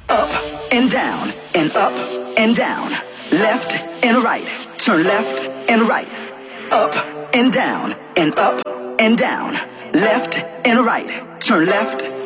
Up and down and up and down. Left and right. Turn left and right. Up and down and up and down. Left and right. Turn left